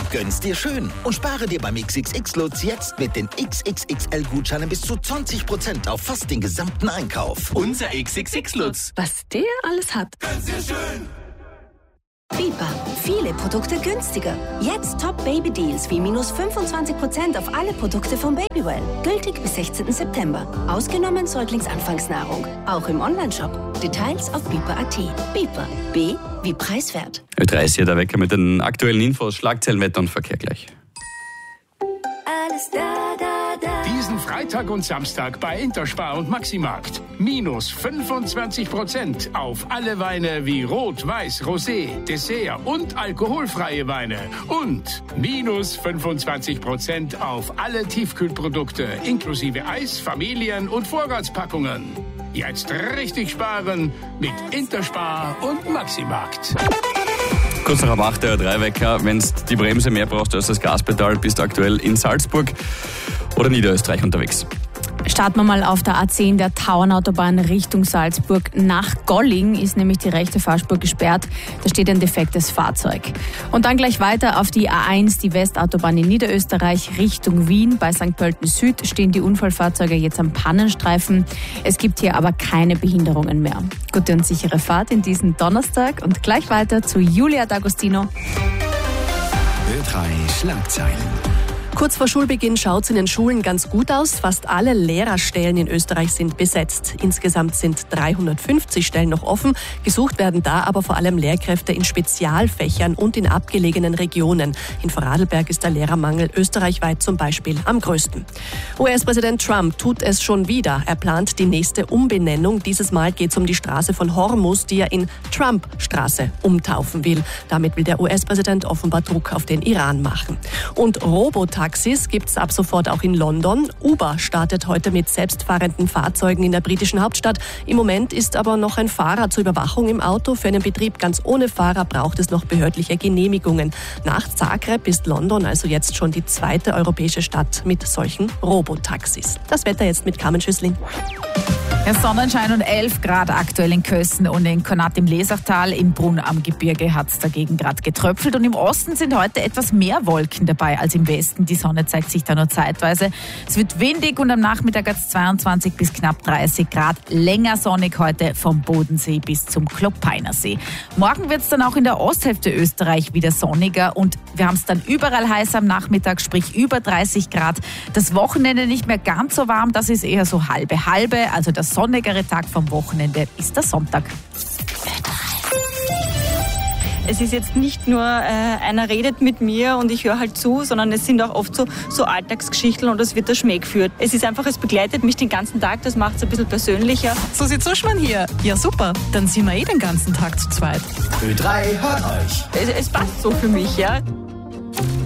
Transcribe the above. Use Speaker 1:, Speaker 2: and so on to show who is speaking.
Speaker 1: Gönn's dir schön und spare dir beim XXX-Lutz jetzt mit den XXXL-Gutscheinen bis zu 20% auf fast den gesamten Einkauf.
Speaker 2: Unser XXX-Lutz.
Speaker 3: Was der alles hat.
Speaker 2: Gönn's dir schön.
Speaker 4: Biber. Viele Produkte günstiger. Jetzt Top-Baby-Deals wie minus 25% auf alle Produkte von Babywell. Gültig bis 16. September. Ausgenommen Säuglingsanfangsnahrung. Auch im Onlineshop. Details auf biber.at. Biber. B wie preiswert.
Speaker 5: Ö3 ist hier der Wecker mit den aktuellen Infos, Schlagzeilen, Wetter und Verkehr gleich.
Speaker 4: Alles da.
Speaker 6: Diesen Freitag und Samstag bei Interspar und Maximarkt. Minus 25% auf alle Weine wie Rot, Weiß, Rosé, Dessert und alkoholfreie Weine. Und minus 25% auf alle Tiefkühlprodukte inklusive Eis, Familien- und Vorratspackungen. Jetzt richtig sparen mit Interspar und Maximarkt.
Speaker 5: Kurz nach 8 der Ö3-Wecker, wenn du die Bremse mehr brauchst als das Gaspedal, bist du aktuell in Salzburg oder Niederösterreich unterwegs.
Speaker 3: Starten wir mal auf der A10 der Tauernautobahn Richtung Salzburg. Nach Golling ist nämlich die rechte Fahrspur gesperrt. Da steht ein defektes Fahrzeug. Und dann gleich weiter auf die A1, die Westautobahn in Niederösterreich Richtung Wien. Bei St. Pölten Süd stehen die Unfallfahrzeuge jetzt am Pannenstreifen. Es gibt hier aber keine Behinderungen mehr. Gute und sichere Fahrt in diesen Donnerstag und gleich weiter zu Julia D'Agostino.
Speaker 2: Ö3 Schlagzeilen.
Speaker 7: Kurz vor Schulbeginn schaut es in den Schulen ganz gut aus. Fast alle Lehrerstellen in Österreich sind besetzt. Insgesamt sind 350 Stellen noch offen. Gesucht werden da aber vor allem Lehrkräfte in Spezialfächern und in abgelegenen Regionen. In Vorarlberg ist der Lehrermangel österreichweit zum Beispiel am größten. US-Präsident Trump tut es schon wieder. Er plant die nächste Umbenennung. Dieses Mal geht es um die Straße von Hormuz, die er in Trump-Straße umtaufen will. Damit will der US-Präsident offenbar Druck auf den Iran machen. Und Robotaxis gibt es ab sofort auch in London. Uber startet heute mit selbstfahrenden Fahrzeugen in der britischen Hauptstadt. Im Moment ist aber noch ein Fahrer zur Überwachung im Auto. Für einen Betrieb ganz ohne Fahrer braucht es noch behördliche Genehmigungen. Nach Zagreb ist London also jetzt schon die zweite europäische Stadt mit solchen Robotaxis. Das Wetter jetzt mit Carmen Schüssling.
Speaker 8: Ja, Sonnenschein und 11 Grad aktuell in Kösen und in Konat im Lesachtal. In Brunn am Gebirge hat es dagegen gerade getröpfelt. Und im Osten sind heute etwas mehr Wolken dabei als im Westen. Die Sonne zeigt sich da nur zeitweise. Es wird windig und am Nachmittag hat es 22 bis knapp 30 Grad. Länger sonnig heute vom Bodensee bis zum Kloppeiner See. Morgen wird es dann auch in der Osthälfte Österreich wieder sonniger. Und wir haben es dann überall heiß am Nachmittag, sprich über 30 Grad. Das Wochenende nicht mehr ganz so warm, das ist eher so halbe. Also der sonnigere Tag vom Wochenende ist der Sonntag.
Speaker 9: Es ist jetzt nicht nur einer redet mit mir und ich höre halt zu, sondern es sind auch oft so Alltagsgeschichten und es wird der Schmäh geführt. Es ist einfach, es begleitet mich den ganzen Tag, das macht es ein bisschen persönlicher.
Speaker 10: Susi Zuschmann hier. Ja super, dann sind wir den ganzen Tag zu zweit.
Speaker 2: Ö3 hört euch.
Speaker 9: Es passt so für mich, ja.